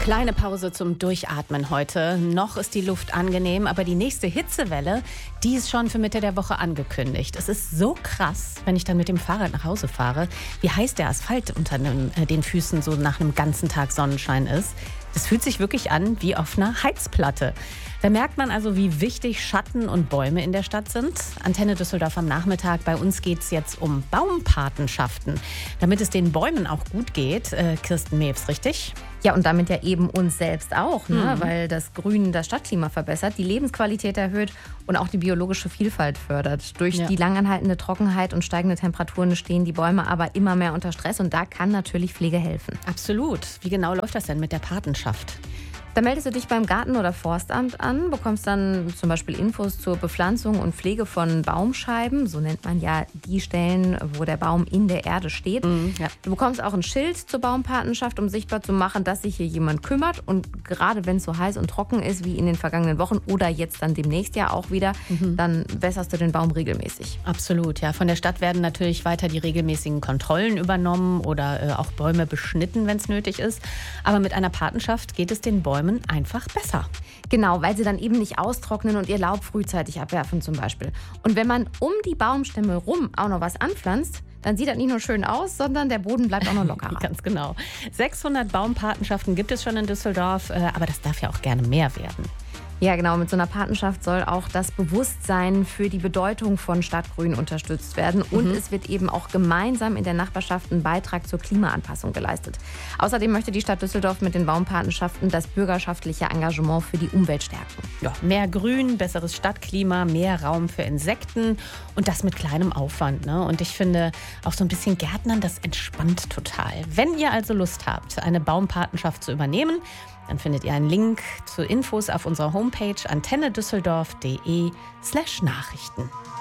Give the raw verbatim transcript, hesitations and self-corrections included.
Kleine Pause zum Durchatmen heute. Noch ist die Luft angenehm, aber die nächste Hitzewelle, die ist schon für Mitte der Woche angekündigt. Es ist so krass, wenn ich dann mit dem Fahrrad nach Hause fahre, wie heiß der Asphalt unter einem, äh, den Füßen so nach einem ganzen Tag Sonnenschein ist. Das fühlt sich wirklich an wie auf einer Heizplatte. Da merkt man also, wie wichtig Schatten und Bäume in der Stadt sind. Antenne Düsseldorf am Nachmittag. Bei uns geht es jetzt um Baumpatenschaften. Damit es den Bäumen auch gut geht. Äh, Kirsten Mewes, richtig? Ja, und damit ja eben uns selbst auch, ne? Mhm. Weil das Grün das Stadtklima verbessert, die Lebensqualität erhöht und auch die biologische Vielfalt fördert. Durch Ja. die langanhaltende Trockenheit und steigende Temperaturen stehen die Bäume aber immer mehr unter Stress und da kann natürlich Pflege helfen. Absolut. Wie genau läuft das denn mit der Patenschaft? Da meldest du dich beim Garten- oder Forstamt an, bekommst dann zum Beispiel Infos zur Bepflanzung und Pflege von Baumscheiben. So nennt man ja die Stellen, wo der Baum in der Erde steht. Mhm, ja. Du bekommst auch ein Schild zur Baumpatenschaft, um sichtbar zu machen, dass sich hier jemand kümmert. Und gerade wenn es so heiß und trocken ist wie in den vergangenen Wochen oder jetzt dann demnächst ja auch wieder, dann wässerst du den Baum regelmäßig. Absolut, ja. Von der Stadt werden natürlich weiter die regelmäßigen Kontrollen übernommen oder äh, auch Bäume beschnitten, wenn es nötig ist. Aber mit einer Patenschaft geht es den Bäumen einfach besser. Genau, weil sie dann eben nicht austrocknen und ihr Laub frühzeitig abwerfen zum Beispiel. Und wenn man um die Baumstämme rum auch noch was anpflanzt, dann sieht das nicht nur schön aus, sondern der Boden bleibt auch noch lockerer. Ganz genau. sechshundert Baumpatenschaften gibt es schon in Düsseldorf, äh, aber das darf ja auch gerne mehr werden. Ja, genau. Mit so einer Patenschaft soll auch das Bewusstsein für die Bedeutung von Stadtgrün unterstützt werden. Und Mhm. es wird eben auch gemeinsam in der Nachbarschaft ein Beitrag zur Klimaanpassung geleistet. Außerdem möchte die Stadt Düsseldorf mit den Baumpatenschaften das bürgerschaftliche Engagement für die Umwelt stärken. Ja, mehr Grün, besseres Stadtklima, mehr Raum für Insekten und das mit kleinem Aufwand. Ne? Und ich finde, auch so ein bisschen Gärtnern, das entspannt total. Wenn ihr also Lust habt, eine Baumpatenschaft zu übernehmen, dann findet ihr einen Link zu Infos auf unserer Homepage antennedüsseldorf punkt de slash Nachrichten.